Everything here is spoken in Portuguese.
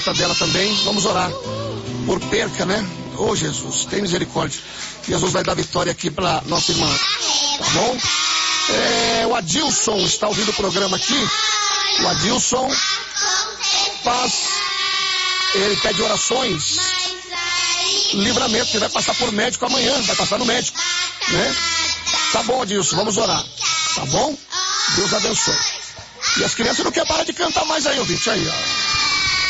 dela também. Vamos orar por perca, né? Ô Jesus, tem misericórdia. Jesus vai dar vitória aqui para nossa irmã, tá bom? O Adilson está ouvindo o programa aqui. O Adilson ele pede orações, livramento, ele vai passar por médico amanhã, vai passar no médico, né? Tá bom, Adilson, vamos orar, tá bom? Deus abençoe. E as crianças não querem parar de cantar mais aí, ouvinte, aí, ó.